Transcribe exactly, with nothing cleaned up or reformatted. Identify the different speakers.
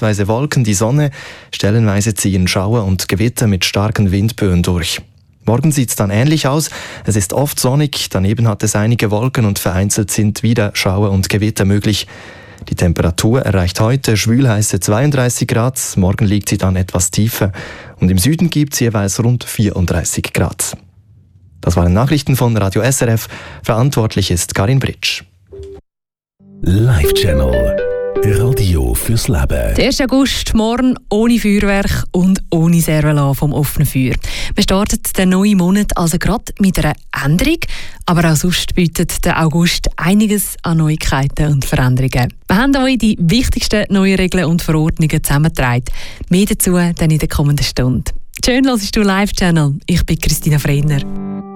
Speaker 1: zeitweise Wolken, die Sonne. Stellenweise ziehen Schauer und Gewitter mit starken Windböen durch. Morgen sieht es dann ähnlich aus. Es ist oft sonnig, daneben hat es einige Wolken und vereinzelt sind wieder Schauer und Gewitter möglich. Die Temperatur erreicht heute schwülheiße zweiunddreißig Grad, morgen liegt sie dann etwas tiefer. Und im Süden gibt es jeweils rund vierunddreißig Grad. Das waren Nachrichten von Radio S R F. Verantwortlich ist Karin Britsch.
Speaker 2: Live Channel. Radio fürs Leben.
Speaker 3: Der erste August, morgen ohne Feuerwerk und ohne Servola vom offenen Feuer. Wir starten den neuen Monat also gerade mit einer Änderung, aber auch sonst bietet der August einiges an Neuigkeiten und Veränderungen. Wir haben euch die wichtigsten neuen Regeln und Verordnungen zusammengetragen. Mehr dazu dann in der kommenden Stunde. Schön, hörst du Live Channel. Ich bin Christina Freiner.